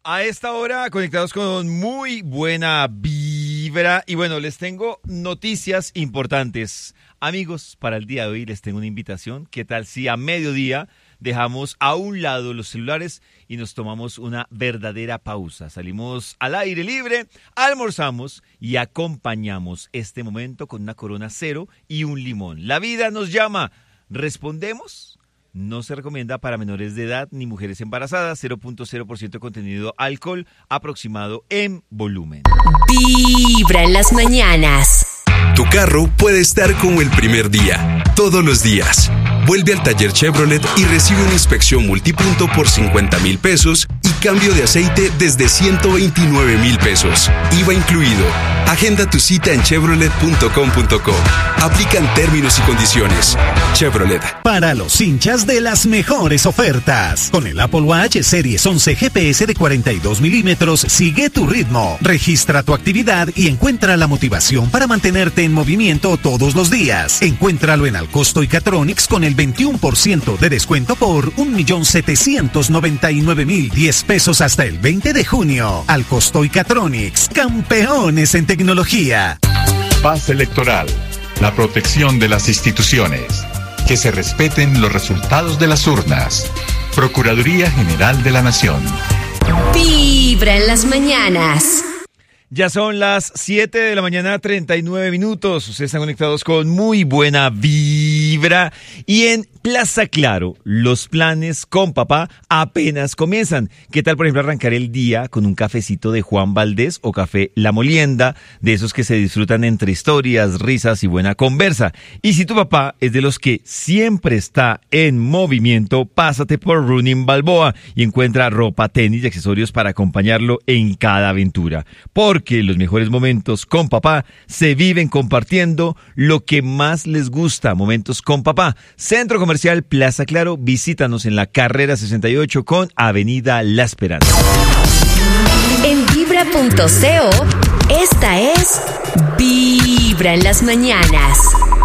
A esta hora conectados con muy buena vibra y bueno, les tengo noticias importantes. Amigos, para el día de hoy les tengo una invitación. ¿Qué tal si a mediodía dejamos a un lado los celulares y nos tomamos una verdadera pausa? Salimos al aire libre, almorzamos y acompañamos este momento con una Corona Cero y un limón. La vida nos llama. ¿Respondemos? No se recomienda para menores de edad ni mujeres embarazadas. 0.0% contenido alcohol aproximado en volumen. Vibra en las mañanas. Tu carro puede estar como el primer día, todos los días. Vuelve al taller Chevrolet y recibe una inspección multipunto por 50,000 pesos y cambio de aceite desde 129,000 pesos. IVA incluido. Agenda tu cita en chevrolet.com.co. Aplican términos y condiciones. Chevrolet. Para los hinchas de las mejores ofertas. Con el Apple Watch Series 11 GPS de 42 milímetros, sigue tu ritmo. Registra tu actividad y encuentra la motivación para mantenerte en movimiento todos los días. Encuéntralo en Alcosto y Catronics con el 21% de descuento por 1,799,010 pesos hasta el 20 de junio. Alcosto y Catronics, campeones en tecnología. Paz electoral, la protección de las instituciones, que se respeten los resultados de las urnas. Procuraduría General de la Nación. Vibra en las mañanas. Ya son las 7 de la mañana, 39 minutos. Ustedes están conectados con muy buena vibra. Y en Plaza Claro, los planes con papá apenas comienzan. ¿Qué tal, por ejemplo, arrancar el día con un cafecito de Juan Valdés o café La Molienda? De esos que se disfrutan entre historias, risas y buena conversa. Y si tu papá es de los que siempre está en movimiento, pásate por Running Balboa y encuentra ropa, tenis y accesorios para acompañarlo en cada aventura. Porque los mejores momentos con papá se viven compartiendo lo que más les gusta. Momentos con papá. Centro Comercial Plaza Claro. Visítanos en la carrera 68 con Avenida La Esperanza. En vibra.co, esta es Vibra en las mañanas.